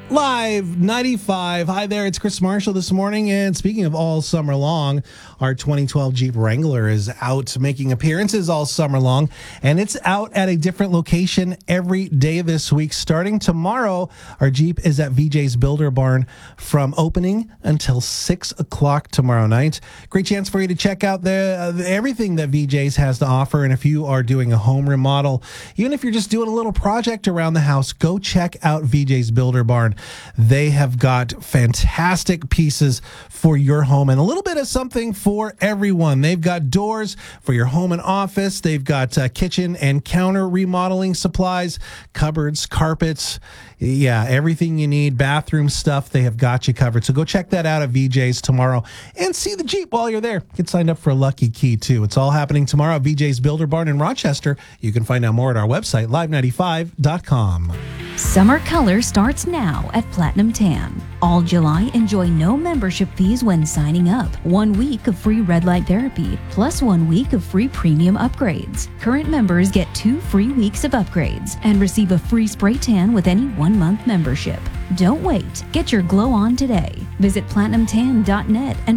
Live 95. Hi there, it's Chris Marshall this morning. And speaking of all summer long, our 2012 Jeep Wrangler is out making appearances all summer long. And it's out at a different location every day this week. Starting tomorrow, our Jeep is at VJ's Builder Barn from opening until 6 o'clock tomorrow night. Great chance for you to check out everything that VJ's has to offer. And if you are doing a home remodel, even if you're just doing a little project around the house, go check out VJ's Builder Barn. They have got fantastic pieces for your home and a little bit of something for everyone. They've got doors for your home and office. They've got kitchen and counter remodeling supplies, cupboards, carpets. Yeah, everything you need, bathroom stuff, they have got you covered. So go check that out at VJ's tomorrow and see the Jeep while you're there. Get signed up for a lucky key, too. It's all happening tomorrow at VJ's Builder Barn in Rochester. You can find out more at our website, live95.com. Summer color starts now at Platinum Tan. All July, enjoy no membership fees when signing up. 1 week of free red light therapy, plus 1 week of free premium upgrades. Current members get 2 free weeks of upgrades and receive a free spray tan with any 1-month membership. Don't wait. Get your glow on today. Visit platinumtan.net and